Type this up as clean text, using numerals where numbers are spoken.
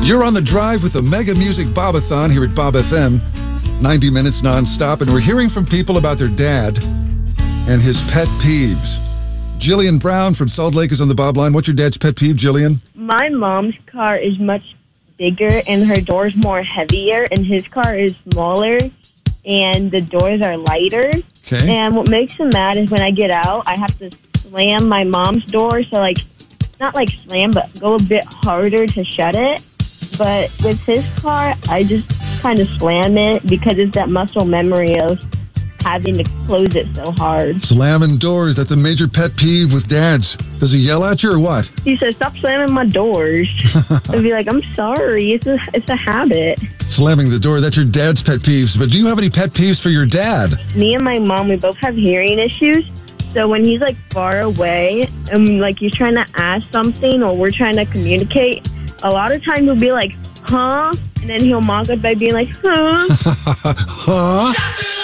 You're on the drive with the Mega Music Bobathon here at Bob FM. 90 minutes nonstop, and we're hearing from people about their dad and his pet peeves. Jillian Brown from Salt Lake is on the Bob line. What's your dad's pet peeve, Jillian? My mom's car is much bigger, and her door's more heavier, and his car is smaller, and the doors are lighter. Okay. And what makes him mad is when I get out, I have to slam my mom's door, so, not slam, but go a bit harder to shut it. But with his car, I just kind of slam it because it's that muscle memory of having to close it so hard. Slamming doors, that's a major pet peeve with dads. Does he yell at you or what? He says, "Stop slamming my doors." I'd be like, "I'm sorry, it's a habit." Slamming the door, that's your dad's pet peeves. But do you have any pet peeves for your dad? Me and my mom, we both have hearing issues. So when he's far away and he's trying to ask something or we're trying to communicate, a lot of times he'll be like, "Huh?" And then he'll mock us by being like, "Huh?" Huh?